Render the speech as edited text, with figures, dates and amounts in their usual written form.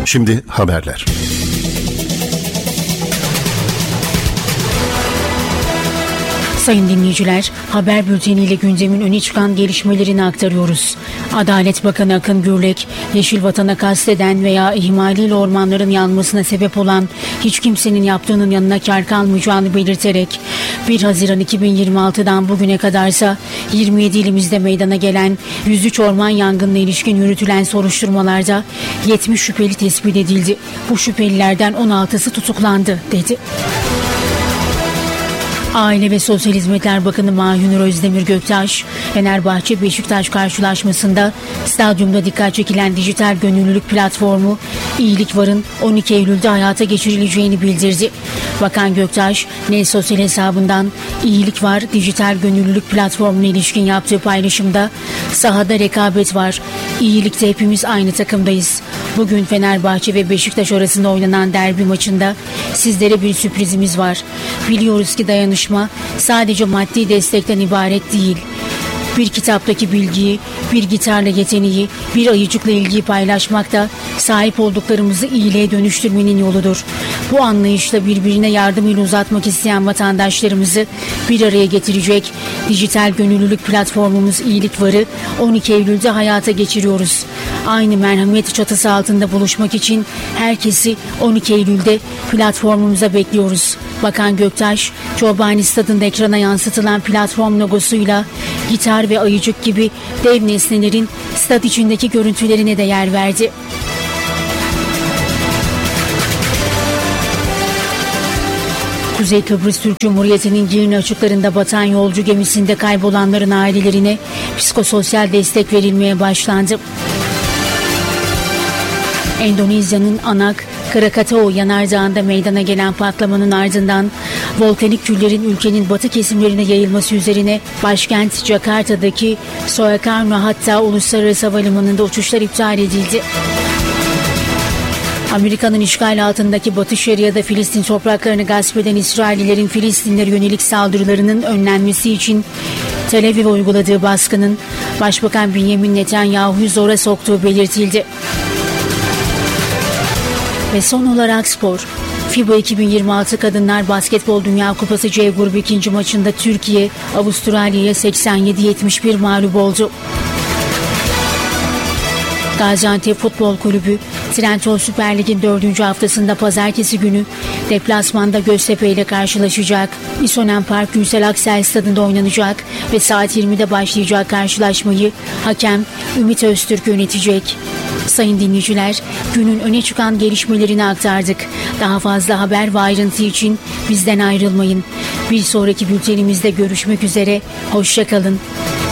Şimdi haberler. Sayın dinleyiciler, haber bülteniyle gündemin öne çıkan gelişmelerini aktarıyoruz. Adalet Bakanı Akın Gürlek, Yeşil Vatan'a kasteden veya ihmaliyle ormanların yanmasına sebep olan hiç kimsenin yaptığının yanına kâr kalmayacağını belirterek, 1 Haziran 2026'dan bugüne kadarsa 27 ilimizde meydana gelen 103 orman yangınına ilişkin yürütülen soruşturmalarda 70 şüpheli tespit edildi. Bu şüphelilerden 16'sı tutuklandı, dedi. Aile ve Sosyal Hizmetler Bakanı Mahir Özdemir Göktaş, Fenerbahçe-Beşiktaş karşılaşmasında stadyumda dikkat çekilen dijital gönüllülük platformu İyilik Var'ın 12 Eylül'de hayata geçirileceğini bildirdi. Bakan Göktaş, Sosyal hesabından İyilik Var dijital gönüllülük platformuna ilişkin yaptığı paylaşımda sahada rekabet var. İyilikte hepimiz aynı takımdayız. Bugün Fenerbahçe ve Beşiktaş arasında oynanan derbi maçında sizlere bir sürprizimiz var. Biliyoruz ki dayanışma sadece maddi destekten ibaret değil. Bir kitaptaki bilgiyi, bir gitarla yeteneği, bir ayıcıkla ilgiyi paylaşmak da sahip olduklarımızı iyiliğe dönüştürmenin yoludur. Bu anlayışla birbirine yardımıyla uzatmak isteyen vatandaşlarımızı bir araya getirecek dijital gönüllülük platformumuz İyilik Var'ı 12 Eylül'de hayata geçiriyoruz. Aynı merhamet çatısı altında buluşmak için herkesi 12 Eylül'de platformumuza bekliyoruz. Bakan Göktaş, Çobani Stadı'nda ekrana yansıtılan platform logosuyla gitar ve ayıcık gibi dev nesnelerin stad içindeki görüntülerine de yer verdi. Kuzey Kıbrıs Türk Cumhuriyeti'nin Girne açıklarında batan yolcu gemisinde kaybolanların ailelerine psikososyal destek verilmeye başlandı. Endonezya'nın Anak, Krakatau yanardağında meydana gelen patlamanın ardından volkanik küllerin ülkenin batı kesimlerine yayılması üzerine başkent Jakarta'daki Soekarno-Hatta Uluslararası Havalimanı'nda uçuşlar iptal edildi. Amerika'nın işgal altındaki Batı Şeria'da Filistin topraklarını gasp eden İsraillilerin Filistinlere yönelik saldırılarının önlenmesi için Tel Aviv'e uyguladığı baskının Başbakan Benjamin Netanyahu'yu zora soktuğu belirtildi. Ve son olarak spor. FIBA 2026 Kadınlar Basketbol Dünya Kupası C grubu 2. maçında Türkiye, Avustralya'ya 87-71 mağlup oldu. Gaziantep Futbol Kulübü, Trendyol Süper Lig'in 4. haftasında pazartesi günü deplasmanda Göztepe ile karşılaşacak. İsonen Park Gürsel Aksel Stadı'nda oynanacak ve saat 20'de başlayacak karşılaşmayı hakem Ümit Öztürk yönetecek. Sayın dinleyiciler, günün öne çıkan gelişmelerini aktardık. Daha fazla haber ve ayrıntı için bizden ayrılmayın. Bir sonraki bültenimizde görüşmek üzere, hoşça kalın.